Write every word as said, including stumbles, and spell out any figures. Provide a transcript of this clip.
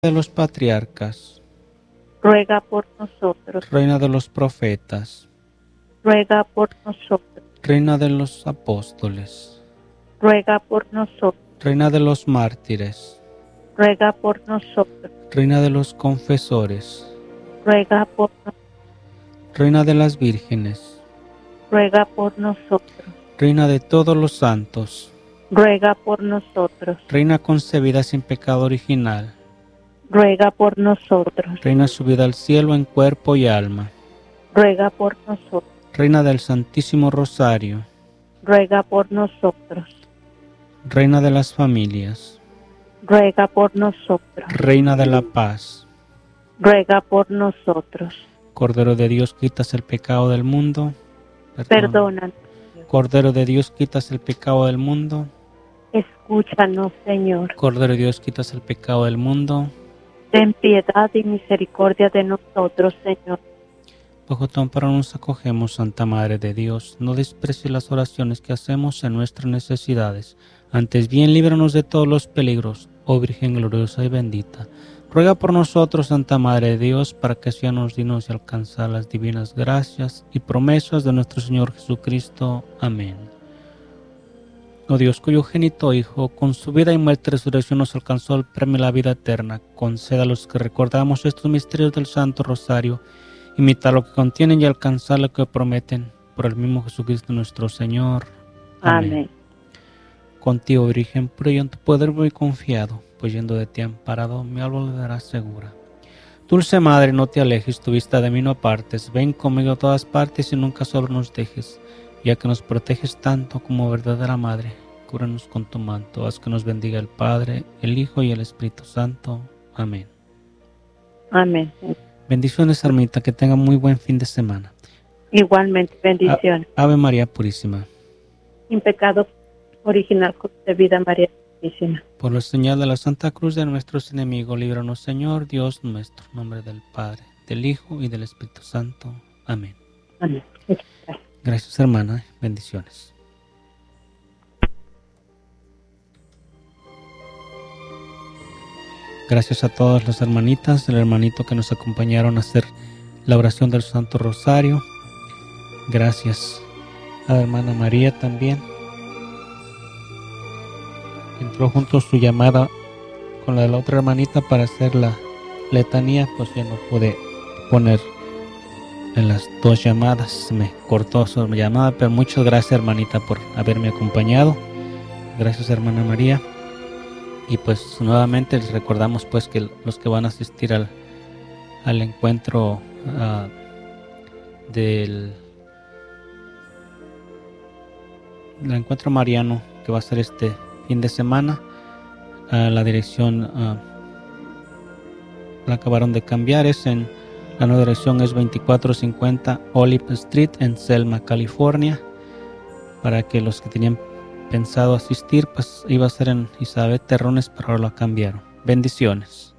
de los patriarcas, ruega por nosotros. Reina de los profetas, Ruega por nosotros. Reina de los apóstoles, Ruega por nosotros. Reina de los mártires, Ruega por nosotros. Reina de los confesores, Ruega por nosotros. Reina de las vírgenes, Ruega por nosotros. Reina de todos los santos, Ruega por nosotros. Reina concebida sin pecado original, Ruega por nosotros. Reina subida al cielo en cuerpo y alma, Ruega por nosotros. Reina del Santísimo Rosario, Ruega por nosotros. Reina de las familias, Ruega por nosotros. Reina de la paz, Ruega por nosotros. Cordero de Dios, quitas el pecado del mundo. Perdónanos. Cordero de Dios, quitas el pecado del mundo. Escúchanos, Señor. Cordero de Dios, quitas el pecado del mundo. Ten piedad y misericordia de nosotros, Señor. Bajo tu amparo nos acogemos, Santa Madre de Dios. No desprecies las oraciones que hacemos en nuestras necesidades. Antes bien, líbranos de todos los peligros, oh Virgen gloriosa y bendita. Ruega por nosotros, Santa Madre de Dios, para que seamos dignos de alcanzar las divinas gracias y promesas de nuestro Señor Jesucristo. Amén. Oh Dios, cuyo genito Hijo, con su vida y muerte y resurrección nos alcanzó el premio de la vida eterna, conceda a los que recordamos estos misterios del Santo Rosario, imitar lo que contienen y alcanzar lo que prometen, por el mismo Jesucristo nuestro Señor. Amén. Amén. Contigo, Virgen pura, y en tu poder voy confiado, pues yendo de ti amparado, mi alma le dará segura. Dulce Madre, no te alejes, tu vista de mí no apartes, ven conmigo a todas partes y nunca solo nos dejes, ya que nos proteges tanto como verdadera Madre. Cúbranos con tu manto, haz que nos bendiga el Padre, el Hijo y el Espíritu Santo. Amén. Amén. Bendiciones, hermanita, que tenga muy buen fin de semana. Igualmente, bendiciones. A- Ave María Purísima. Sin pecado original concebida, María Santísima. Por la señal de la Santa Cruz de nuestros enemigos, líbranos, Señor, Dios nuestro, en nombre del Padre, del Hijo y del Espíritu Santo. Amén. Amén. Gracias, hermana. Bendiciones. Gracias a todas las hermanitas, el hermanito que nos acompañaron a hacer la oración del Santo Rosario. Gracias a la hermana María también. Entró junto su llamada con la de la otra hermanita para hacer la letanía, pues ya no pude poner en las dos llamadas, me cortó su llamada, pero muchas gracias, hermanita, por haberme acompañado. Gracias, hermana María. Y pues nuevamente les recordamos pues que los que van a asistir al, al encuentro uh, del el encuentro mariano que va a ser este fin de semana, uh, la dirección uh, la acabaron de cambiar, es en la nueva dirección es veinticuatro cincuenta Olive Street en Selma, California, para que los que tenían pensado asistir, pues iba a ser en Isabel Terrones, pero ahora lo cambiaron. Bendiciones.